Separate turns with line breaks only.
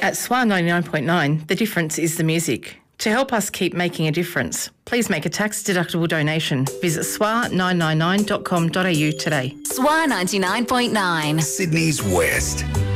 At SWA 99.9, the difference is the music. To help us keep making a difference, please make a tax-deductible donation. Visit swa999.com.au today.
SWA 99.9.
Sydney's West.